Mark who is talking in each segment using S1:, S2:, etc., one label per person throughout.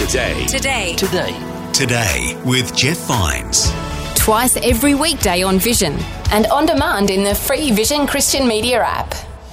S1: Today with Jeff Vines.
S2: Twice every weekday on Vision and on demand in the free Vision Christian Media app.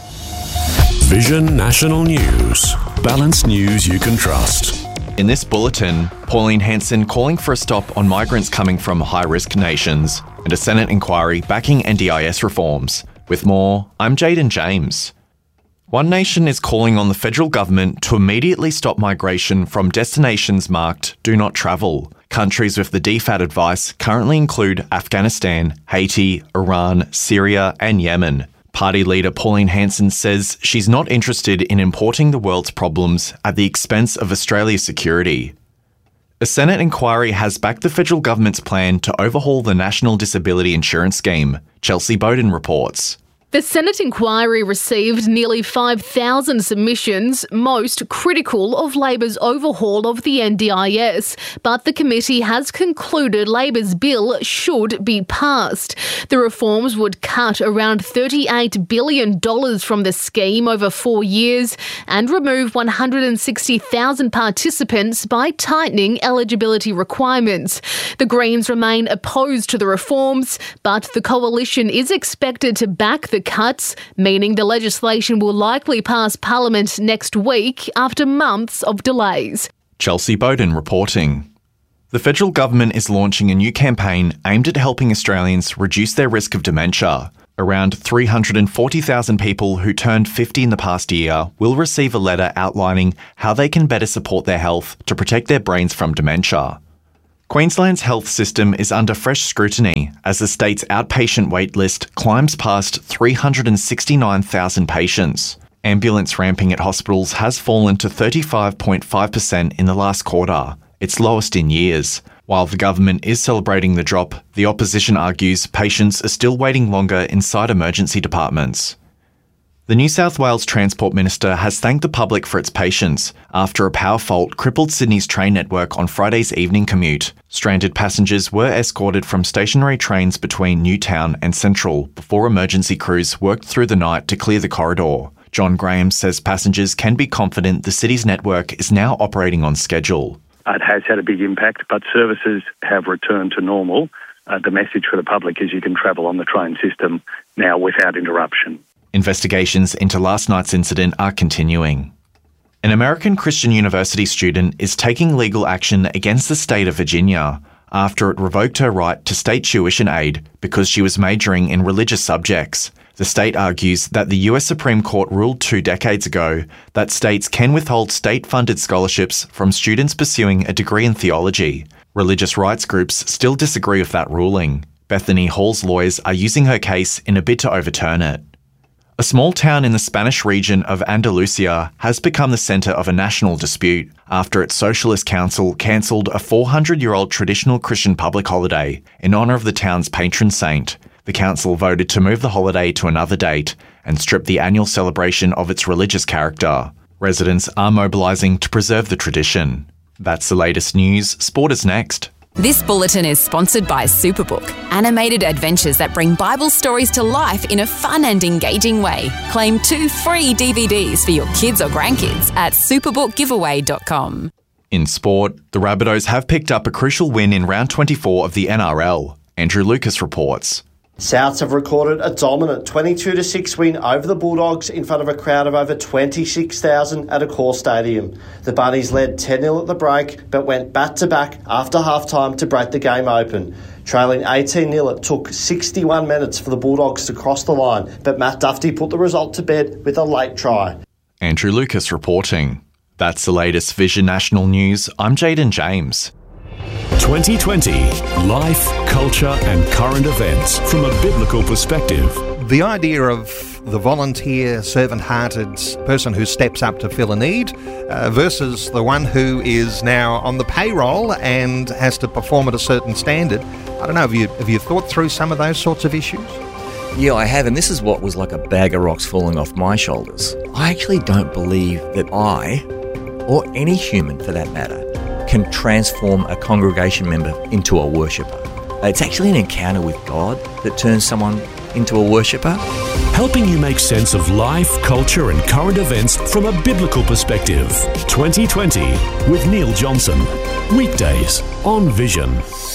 S3: Vision National News. Balanced news you can trust.
S4: In this bulletin, Pauline Hanson calling for a stop on migrants coming from high-risk nations and a Senate inquiry backing NDIS reforms. With more, I'm Jaden James. One Nation is calling on the federal government to immediately stop migration from destinations marked Do Not Travel. Countries with the DFAT advice currently include Afghanistan, Haiti, Iran, Syria and Yemen. Party leader Pauline Hanson says she's not interested in importing the world's problems at the expense of Australia's security. A Senate inquiry has backed the federal government's plan to overhaul the National Disability Insurance Scheme. Chelsea Bowden reports.
S5: The Senate inquiry received nearly 5,000 submissions, most critical of Labor's overhaul of the NDIS, but the committee has concluded Labor's bill should be passed. The reforms would cut around $38 billion from the scheme over 4 years and remove 160,000 participants by tightening eligibility requirements. The Greens remain opposed to the reforms, but the coalition is expected to back the cuts, meaning the legislation will likely pass Parliament next week after months of delays.
S4: Chelsea Bowden reporting. The federal government is launching a new campaign aimed at helping Australians reduce their risk of dementia. Around 340,000 people who turned 50 in the past year will receive a letter outlining how they can better support their health to protect their brains from dementia. Queensland's health system is under fresh scrutiny as the state's outpatient wait list climbs past 369,000 patients. Ambulance ramping at hospitals has fallen to 35.5% in the last quarter, its lowest in years. While the government is celebrating the drop, the opposition argues patients are still waiting longer inside emergency departments. The New South Wales Transport Minister has thanked the public for its patience after a power fault crippled Sydney's train network on Friday's evening commute. Stranded passengers were escorted from stationary trains between Newtown and Central before emergency crews worked through the night to clear the corridor. John Graham says passengers can be confident the city's network is now operating on schedule.
S6: It has had a big impact, but services have returned to normal. The message for the public is you can travel on the train system now without interruption.
S4: Investigations into last night's incident are continuing. An American Christian university student is taking legal action against the state of Virginia after it revoked her right to state tuition aid because she was majoring in religious subjects. The state argues that the US Supreme Court ruled 2 decades ago that states can withhold state-funded scholarships from students pursuing a degree in theology. Religious rights groups still disagree with that ruling. Bethany Hall's lawyers are using her case in a bid to overturn it. A small town in the Spanish region of Andalusia has become the centre of a national dispute after its socialist council cancelled a 400-year-old traditional Christian public holiday in honour of the town's patron saint. The council voted to move the holiday to another date and strip the annual celebration of its religious character. Residents are mobilising to preserve the tradition. That's the latest news. Sport is next.
S2: This bulletin is sponsored by Superbook, animated adventures that bring Bible stories to life in a fun and engaging way. Claim 2 free DVDs for your kids or grandkids at superbookgiveaway.com.
S4: In sport, the Rabbitohs have picked up a crucial win in round 24 of the NRL. Andrew Lucas reports.
S7: Souths have recorded a dominant 22-6 win over the Bulldogs in front of a crowd of over 26,000 at Accor Stadium. The Bunnies led 10-0 at the break, but went back-to-back after half-time to break the game open. Trailing 18-0, it took 61 minutes for the Bulldogs to cross the line, but Matt Duffy put the result to bed with a late try.
S4: Andrew Lucas reporting. That's the latest Vision National News. I'm Jaden James.
S3: 2020. Life, culture and current events from a biblical perspective.
S8: The idea of the volunteer, servant-hearted person who steps up to fill a need versus the one who is now on the payroll and has to perform at a certain standard. I don't know, have you thought through some of those sorts of issues?
S9: Yeah, I have, and this is what was like a bag of rocks falling off my shoulders. I actually don't believe that I, or any human for that matter, can transform a congregation member into a worshipper. It's actually an encounter with God that turns someone into a worshipper.
S3: helping you make sense of life, culture and current events from a biblical perspective. 2020 with Neil Johnson. Weekdays on Vision.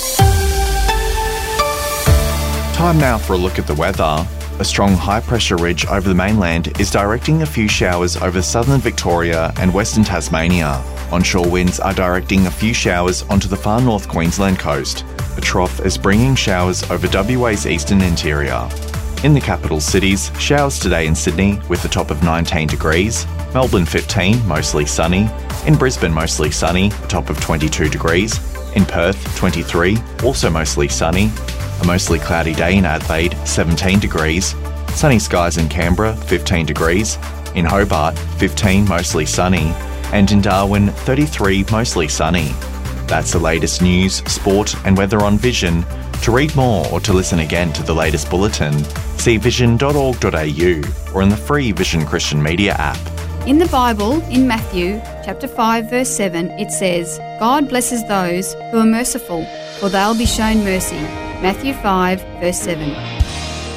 S4: Time now for a look at the weather. A strong high-pressure ridge over the mainland is directing a few showers over southern Victoria and western Tasmania. Onshore winds are directing a few showers onto the far north Queensland coast. A trough is bringing showers over WA's eastern interior. In the capital cities, showers today in Sydney with a top of 19 degrees, Melbourne 15, mostly sunny, in Brisbane mostly sunny, a top of 22 degrees, in Perth 23, also mostly sunny, a mostly cloudy day in Adelaide, 17 degrees. Sunny skies in Canberra, 15 degrees. In Hobart, 15, mostly sunny. And in Darwin, 33, mostly sunny. That's the latest news, sport and weather on Vision. To read more or to listen again to the latest bulletin, see vision.org.au or in the free Vision Christian Media app.
S10: In the Bible, in Matthew chapter 5 verse 7, it says, God blesses those who are merciful, for they'll be shown mercy. Matthew 5 verse 7.